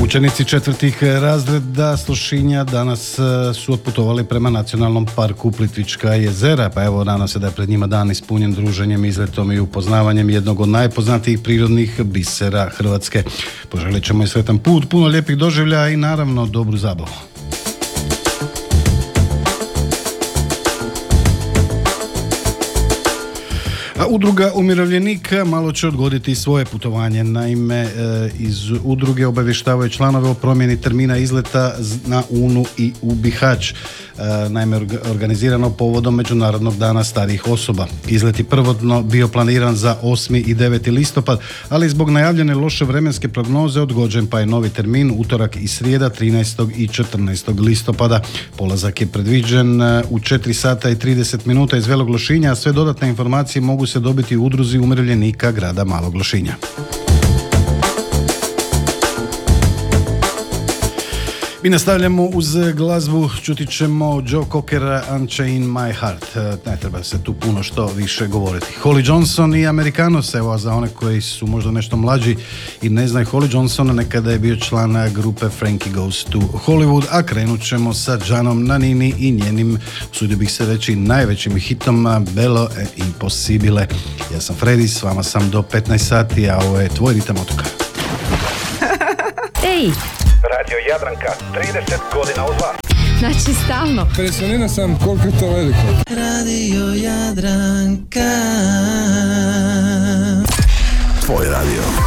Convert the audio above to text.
Učenici četvrtih razreda Slošinja danas su otputovali prema Nacionalnom parku Plitvička jezera, pa evo nadam se da je pred njima dan ispunjen druženjem, izletom i upoznavanjem jednog od najpoznatijih prirodnih bisera Hrvatske. Poželit ćemo i sretan put, puno lijepih doživljaja i naravno dobru zabavu. A udruga umirovljenika malo će odgoditi svoje putovanje. Naime, iz udruge obavještavaju članove o promjeni termina izleta na Unu i u Bihać. Naime, organizirano povodom Međunarodnog dana starijih osoba. Izlet je prvotno bio planiran za 8. i 9. listopad, ali zbog najavljene loše vremenske prognoze odgođen pa je novi termin utorak i srijeda 13. i 14. listopada. Polazak je predviđen u 4 sata i 30 minuta iz Velog Lošinja, a sve dodatne informacije mogu se dobiti u udruzi umirovljenika grada Malog Lošinja. Mi nastavljamo uz glazbu, čuti ćemo Joe Cockera Unchain My Heart. Ne treba se tu puno što više govoriti. Holly Johnson i Americanos, evo za one koji su možda nešto mlađi i ne znaju Holly Johnson, nekada je bio član grupe Frankie Goes to Hollywood, a krenut ćemo sa Giannom Nannini i njenim, usudio bih se reći, najvećim hitom Bello e Impossibile. Ja sam Freddy, s vama sam do 15 sati, a ovo je tvoj ritam otoka. Ej! Radio Jadranka, 30 godina uz vas. Znači stalno. Impresioniran sam koliko je to veliko. Radio Jadranka. Tvoj radio.